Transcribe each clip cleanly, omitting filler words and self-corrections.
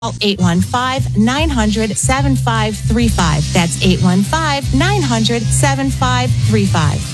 815-900-7535. That's 815-900-7535.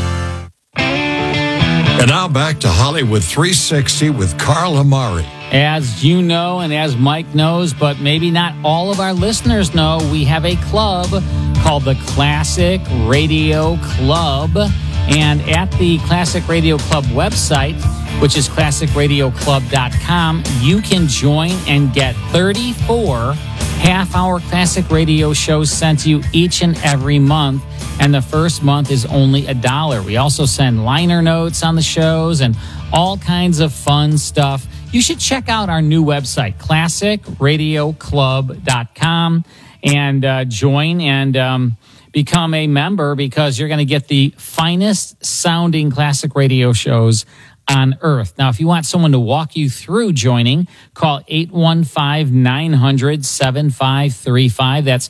And now back to Hollywood 360 with Carl Amari. As you know, and as Mike knows, but maybe not all of our listeners know, we have a club called the Classic Radio Club. And at the Classic Radio Club website, which is classicradioclub.com, you can join and get 34 half-hour classic radio shows sent to you each and every month. And the first month is only $1. We also send liner notes on the shows and all kinds of fun stuff. You should check out our new website, classicradioclub.com, and join and become a member, because you're going to get the finest sounding classic radio shows on earth. Now, if you want someone to walk you through joining, call 815-900-7535. That's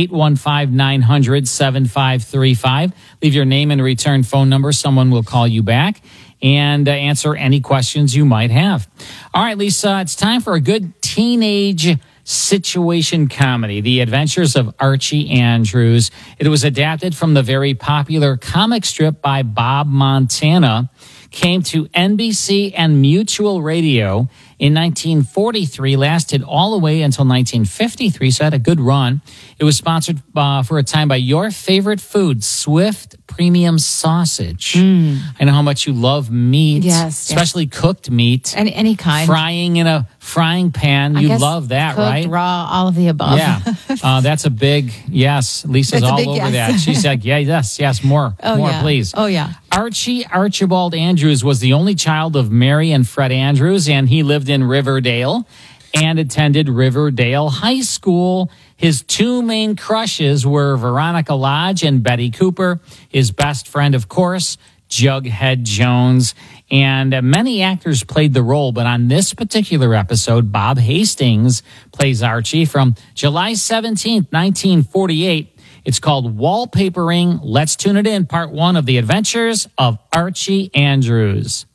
815-900-7535. Leave your name and return phone number. Someone will call you back and answer any questions you might have. All right, Lisa, it's time for a good teenage situation comedy, The Adventures of Archie Andrews. It was adapted from the very popular comic strip by Bob Montana, came to NBC and Mutual Radio in 1943, lasted all the way until 1953, so had a good run. It was sponsored for a time by your favorite food, Swift Premium Sausage. I know how much you love meat, especially cooked meat. Any kind. Frying in a frying pan, you love that, cooked, right? Raw, all of the above. Yeah, that's a big yes. Lisa's That's all over that. She's like, yes, more, please. Oh, yeah. Archie Archibald Andrews was the only child of Mary and Fred Andrews, and he lived in Riverdale and attended Riverdale High School. His two main crushes were Veronica Lodge and Betty Cooper. His best friend, of course, Jughead Jones. And many actors played the role, but on this particular episode, Bob Hastings plays Archie from July 17th, 1948. It's called Wallpapering. Let's tune it in, part one of The Adventures of Archie Andrews.